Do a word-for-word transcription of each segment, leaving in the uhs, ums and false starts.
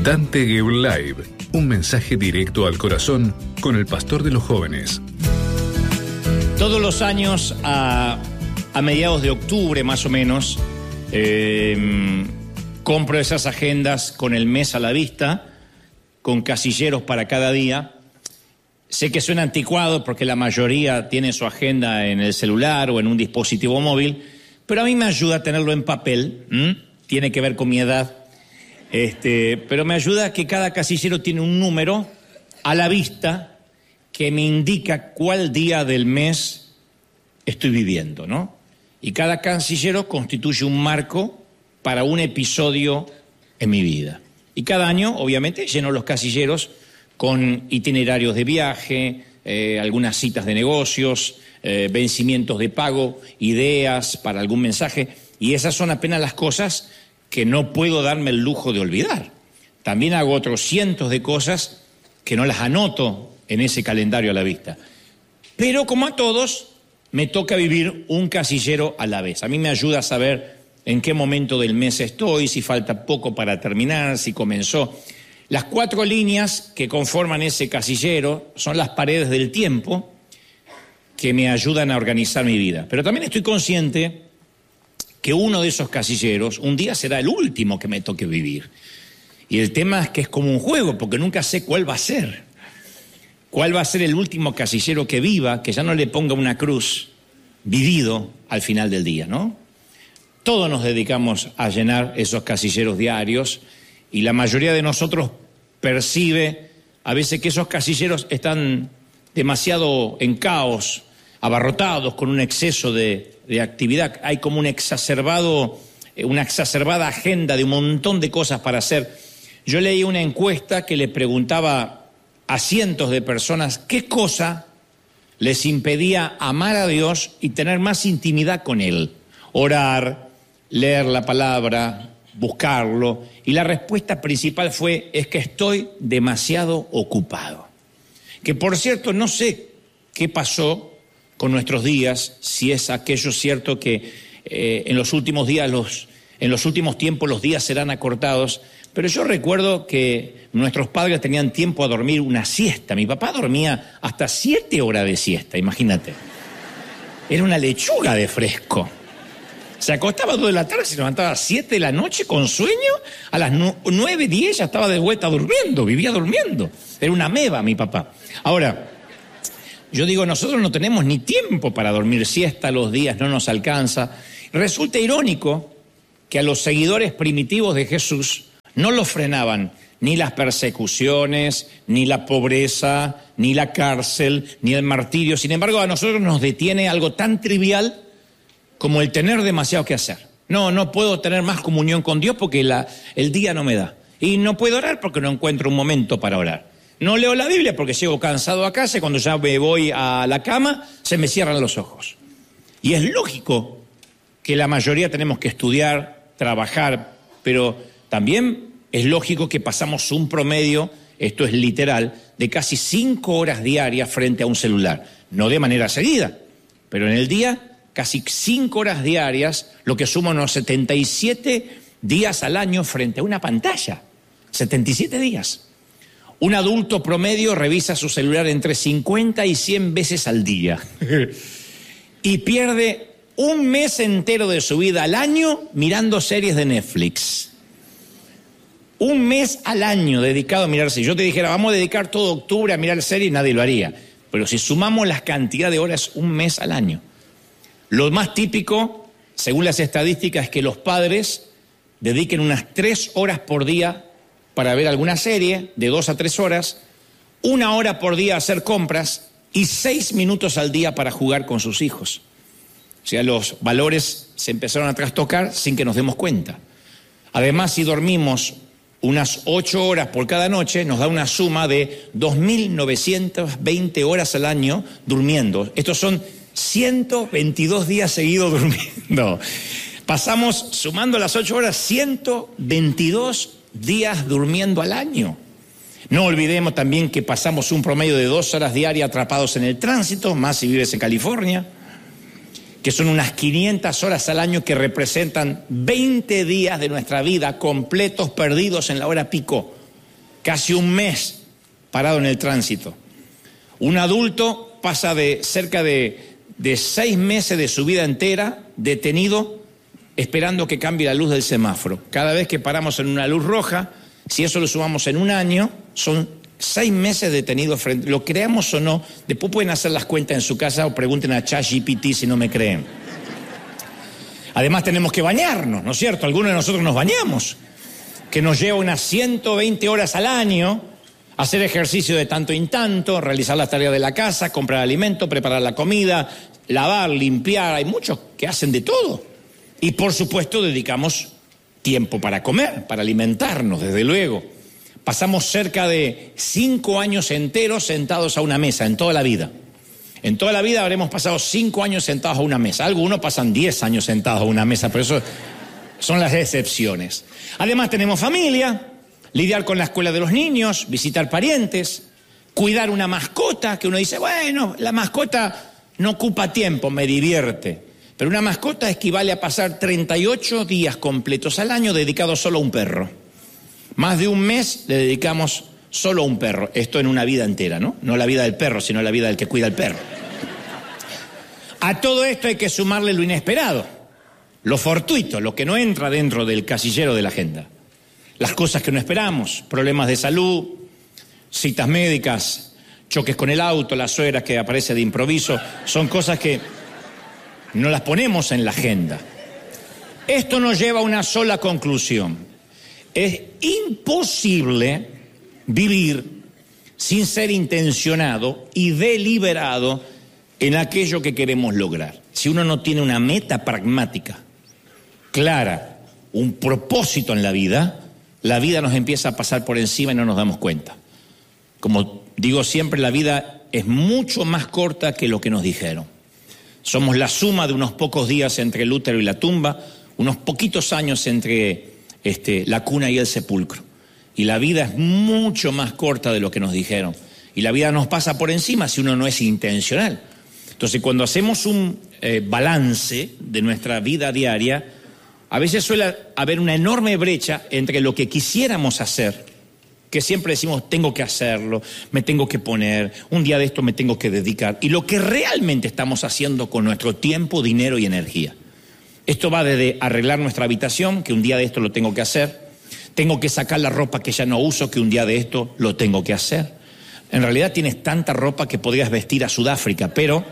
Dante Gebel Live, un mensaje directo al corazón con el pastor de los jóvenes. Todos los años, a, a mediados de octubre más o menos, eh, compro esas agendas con el mes a la vista, con casilleros para cada día. Sé que suena anticuado porque la mayoría tiene su agenda en el celular o en un dispositivo móvil, pero a mí me ayuda a tenerlo en papel. ¿Mm? Tiene que ver con mi edad. Este, pero me ayuda que cada casillero tiene un número a la vista que me indica cuál día del mes estoy viviendo, ¿no? Y cada casillero constituye un marco para un episodio en mi vida. Y cada año, obviamente, lleno los casilleros con itinerarios de viaje, eh, algunas citas de negocios, eh, vencimientos de pago, ideas para algún mensaje. Y esas son apenas las cosas que no puedo darme el lujo de olvidar. También hago otros cientos de cosas que no las anoto en ese calendario a la vista. Pero como a todos, me toca vivir un casillero a la vez. A mí me ayuda a saber en qué momento del mes estoy, si falta poco para terminar, si comenzó. Las cuatro líneas que conforman ese casillero son las paredes del tiempo que me ayudan a organizar mi vida. Pero también estoy consciente que uno de esos casilleros un día será el último que me toque vivir. Y el tema es que es como un juego, porque nunca sé cuál va a ser. ¿Cuál va a ser el último casillero que viva, que ya no le ponga una cruz, vivido al final del día, ¿no? Todos nos dedicamos a llenar esos casilleros diarios y la mayoría de nosotros percibe a veces que esos casilleros están demasiado en caos, abarrotados con un exceso de, de actividad. Hay como un exacerbado, una exacerbada agenda de un montón de cosas para hacer. Yo leí una encuesta que le preguntaba a cientos de personas qué cosa les impedía amar a Dios y tener más intimidad con Él. Orar, leer la palabra, buscarlo. Y la respuesta principal fue, es que estoy demasiado ocupado. Que por cierto, no sé qué pasó con nuestros días, si es aquello cierto que eh, en los últimos días, los, en los últimos tiempos los días serán acortados, pero yo recuerdo que nuestros padres tenían tiempo a dormir una siesta. Mi papá dormía hasta siete horas de siesta, imagínate. Era una lechuga de fresco. Se acostaba dos de la tarde, se levantaba a siete de la noche con sueño, a las nueve, diez ya estaba de vuelta durmiendo, vivía durmiendo. Era una ameba mi papá. Ahora, yo digo, nosotros no tenemos ni tiempo para dormir siesta, los días no nos alcanza. Resulta irónico que a los seguidores primitivos de Jesús no los frenaban ni las persecuciones, ni la pobreza, ni la cárcel, ni el martirio. Sin embargo, a nosotros nos detiene algo tan trivial como el tener demasiado que hacer. No, no puedo tener más comunión con Dios porque la, el día no me da. Y no puedo orar porque no encuentro un momento para orar. No leo la Biblia porque llego cansado a casa y cuando ya me voy a la cama se me cierran los ojos. Y es lógico que la mayoría tenemos que estudiar, trabajar, pero también es lógico que pasamos un promedio, esto es literal, de casi cinco horas diarias frente a un celular. No de manera seguida, pero en el día casi cinco horas diarias, lo que suma unos setenta y siete días al año frente a una pantalla. setenta y siete días. Un adulto promedio revisa su celular entre cincuenta y cien veces al día y pierde un mes entero de su vida al año mirando series de Netflix. Un mes al año dedicado a mirar series. Yo te dijera, vamos a dedicar todo octubre a mirar series, nadie lo haría. Pero si sumamos la cantidad de horas, un mes al año. Lo más típico, según las estadísticas, es que los padres dediquen unas tres horas por día para ver alguna serie, de dos a tres horas, una hora por día a hacer compras y seis minutos al día para jugar con sus hijos. O sea, los valores se empezaron a trastocar sin que nos demos cuenta. Además, si dormimos unas ocho horas por cada noche, nos da una suma de dos mil novecientas veinte horas al año durmiendo. Estos son ciento veintidós días seguidos durmiendo. Pasamos, sumando las ocho horas, ciento veintidós días durmiendo al año. No olvidemos también que pasamos un promedio de dos horas diarias atrapados en el tránsito, más si vives en California, que son unas quinientas horas al año que representan veinte días de nuestra vida completos perdidos en la hora pico. casi un mes parado en el tránsito. Un adulto pasa de cerca de, de seis meses de su vida entera detenido esperando que cambie la luz del semáforo. Cada vez que paramos en una luz roja, si eso lo sumamos en un año, son seis meses detenidos frente, lo creamos o no, después pueden hacer las cuentas en su casa o pregunten a ChatGPT si no me creen. Además tenemos que bañarnos, ¿no es cierto? Algunos de nosotros nos bañamos, que nos lleva unas ciento veinte horas al año, hacer ejercicio de tanto en tanto, realizar las tareas de la casa, comprar alimento, preparar la comida, lavar, limpiar, hay muchos que hacen de todo. Y por supuesto dedicamos tiempo para comer, para alimentarnos, desde luego. Pasamos cerca de cinco años enteros sentados a una mesa, en toda la vida. En toda la vida habremos pasado cinco años sentados a una mesa. Algunos pasan diez años sentados a una mesa, pero eso son las excepciones. Además tenemos familia, lidiar con la escuela de los niños, visitar parientes, cuidar una mascota, que uno dice, bueno, la mascota no ocupa tiempo, me divierte. Pero una mascota equivale a pasar treinta y ocho días completos al año dedicados solo a un perro. Más de un mes le dedicamos solo a un perro. Esto en una vida entera, ¿no? No la vida del perro, sino la vida del que cuida al perro. A todo esto hay que sumarle lo inesperado, lo fortuito, lo que no entra dentro del casillero de la agenda. Las cosas que no esperamos, problemas de salud, citas médicas, choques con el auto, la suegra que aparece de improviso, son cosas que no las ponemos en la agenda. Esto nos lleva a una sola conclusión. Es imposible vivir sin ser intencionado y deliberado en aquello que queremos lograr. Si uno no tiene una meta pragmática, clara, un propósito en la vida, la vida nos empieza a pasar por encima y no nos damos cuenta. Como digo siempre, la vida es mucho más corta que lo que nos dijeron. Somos la suma de unos pocos días entre el útero y la tumba, unos poquitos años entre este, la cuna y el sepulcro. Y la vida es mucho más corta de lo que nos dijeron. Y la vida nos pasa por encima si uno no es intencional. Entonces, cuando hacemos un eh, balance de nuestra vida diaria, a veces suele haber una enorme brecha entre lo que quisiéramos hacer, que siempre decimos, tengo que hacerlo, me tengo que poner, un día de esto me tengo que dedicar, y lo que realmente estamos haciendo con nuestro tiempo, dinero y energía. Esto va desde arreglar nuestra habitación, que un día de esto lo tengo que hacer, tengo que sacar la ropa que ya no uso, que un día de esto lo tengo que hacer. En realidad tienes tanta ropa que podrías vestir a Sudáfrica, pero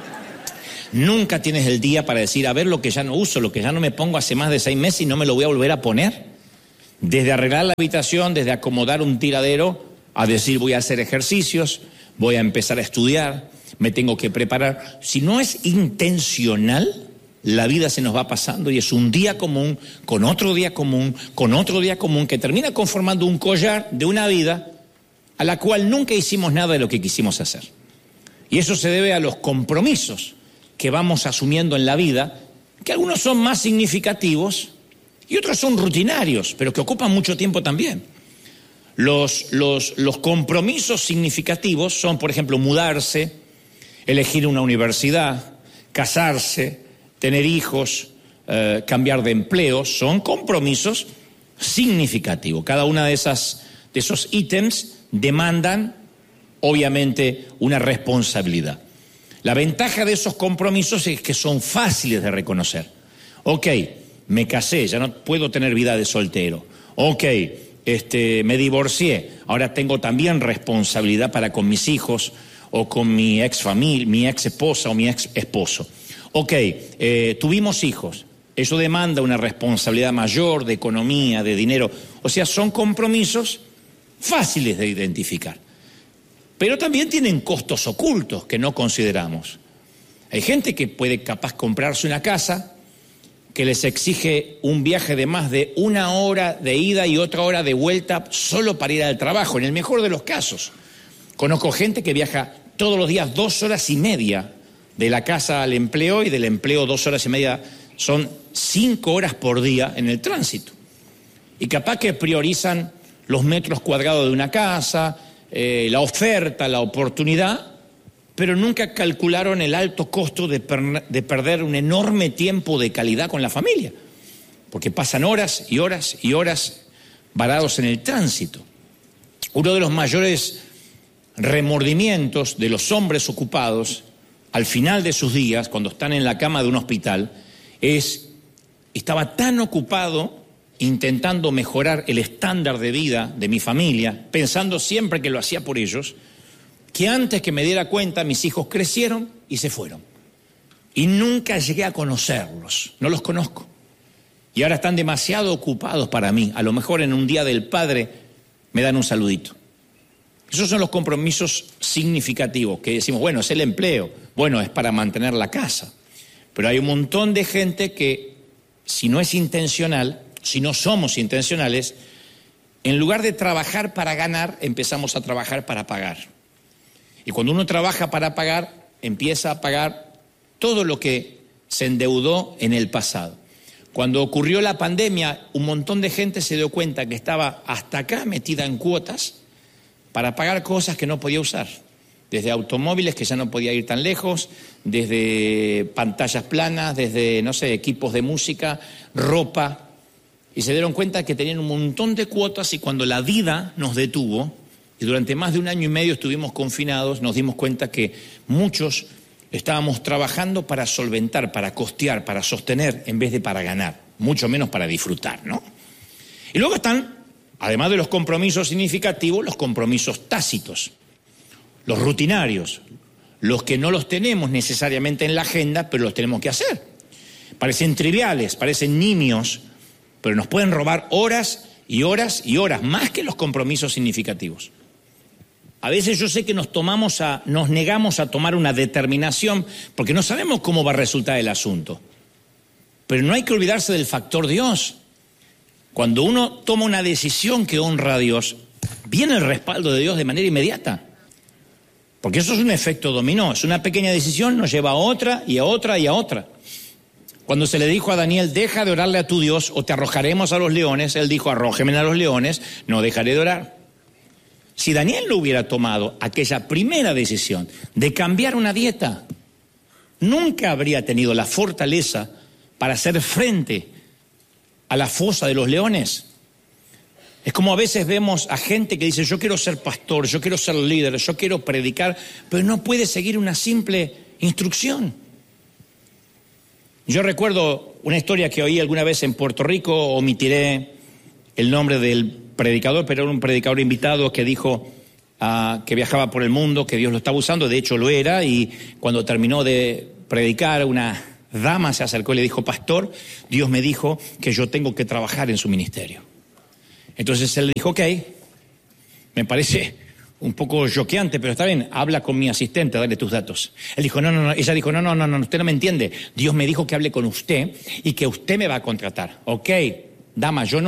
nunca tienes el día para decir, a ver lo que ya no uso, lo que ya no me pongo hace más de seis meses y no me lo voy a volver a poner. Desde arreglar la habitación, desde acomodar un tiradero, a decir voy a hacer ejercicios, voy a empezar a estudiar, me tengo que preparar. Si no es intencional, la vida se nos va pasando y es un día común, con otro día común, con otro día común, que termina conformando un collar de una vida a la cual nunca hicimos nada de lo que quisimos hacer. Y eso se debe a los compromisos que vamos asumiendo en la vida, que algunos son más significativos y otros son rutinarios, pero que ocupan mucho tiempo también. Los, los, los compromisos significativos son, por ejemplo, mudarse, elegir una universidad, casarse, tener hijos, eh, cambiar de empleo, son compromisos significativos. Cada una de esas, de esos ítems demandan, obviamente, una responsabilidad. La ventaja de esos compromisos es que son fáciles de reconocer. Ok, me casé, ya no puedo tener vida de soltero. Ok, este, me divorcié, ahora tengo también responsabilidad para con mis hijos o con mi ex familia, mi ex esposa o mi ex esposo. Ok, eh, tuvimos hijos, eso demanda una responsabilidad mayor de economía, de dinero. O sea, son compromisos fáciles de identificar. Pero también tienen costos ocultos que no consideramos. Hay gente que puede capaz comprarse una casa que les exige un viaje de más de una hora de ida y otra hora de vuelta solo para ir al trabajo, en el mejor de los casos. Conozco gente que viaja todos los días dos horas y media de la casa al empleo y del empleo dos horas y media, son cinco horas por día en el tránsito. Y capaz que priorizan los metros cuadrados de una casa, eh, la oferta, la oportunidad, pero nunca calcularon el alto costo de, per- de perder un enorme tiempo de calidad con la familia, porque pasan horas y horas y horas varados en el tránsito. Uno de los mayores remordimientos de los hombres ocupados al final de sus días, cuando están en la cama de un hospital, es, estaba tan ocupado intentando mejorar el estándar de vida de mi familia, pensando siempre que lo hacía por ellos, que antes que me diera cuenta mis hijos crecieron y se fueron. Y nunca llegué a conocerlos, no los conozco. Y ahora están demasiado ocupados para mí. A lo mejor en un día del padre me dan un saludito. Esos son los compromisos significativos, que decimos, bueno, es el empleo, bueno, es para mantener la casa. Pero hay un montón de gente que, si no es intencional, si no somos intencionales, en lugar de trabajar para ganar, empezamos a trabajar para pagar. Y cuando uno trabaja para pagar, empieza a pagar todo lo que se endeudó en el pasado. Cuando ocurrió la pandemia, un montón de gente se dio cuenta que estaba hasta acá metida en cuotas para pagar cosas que no podía usar. Desde automóviles que ya no podía ir tan lejos, desde pantallas planas, desde, no sé, equipos de música, ropa. Y se dieron cuenta que tenían un montón de cuotas y cuando la vida nos detuvo, y durante más de un año y medio estuvimos confinados, nos dimos cuenta que muchos estábamos trabajando para solventar, para costear, para sostener, en vez de para ganar, mucho menos para disfrutar, ¿no? Y luego están, además de los compromisos significativos, los compromisos tácitos, los rutinarios, los que no los tenemos necesariamente en la agenda, pero los tenemos que hacer. Parecen triviales, parecen nimios, pero nos pueden robar horas y horas y horas, más que los compromisos significativos. A veces yo sé que nos tomamos a, nos negamos a tomar una determinación porque no sabemos cómo va a resultar el asunto. Pero no hay que olvidarse del factor Dios. Cuando uno toma una decisión que honra a Dios, viene el respaldo de Dios de manera inmediata. Porque eso es un efecto dominó, es una pequeña decisión, nos lleva a otra y a otra y a otra. Cuando se le dijo a Daniel, deja de orarle a tu Dios o te arrojaremos a los leones, él dijo, arrójenme a los leones, no dejaré de orar. Si Daniel no hubiera tomado aquella primera decisión de cambiar una dieta, nunca habría tenido la fortaleza para hacer frente a la fosa de los leones. Es como a veces vemos a gente que dice, yo quiero ser pastor, yo quiero ser líder, yo quiero predicar, pero no puede seguir una simple instrucción. Yo recuerdo una historia que oí alguna vez en Puerto Rico, omitiré el nombre del predicador, pero era un predicador invitado que dijo uh, que viajaba por el mundo, que Dios lo estaba usando, de hecho lo era, y cuando terminó de predicar, una dama se acercó y le dijo, pastor, Dios me dijo que yo tengo que trabajar en su ministerio. Entonces él le dijo, ok, me parece un poco choqueante, pero está bien, habla con mi asistente, dale tus datos. Él dijo, no, no, no, ella dijo, no, no, no, no, usted no me entiende, Dios me dijo que hable con usted y que usted me va a contratar. Ok, dama, yo no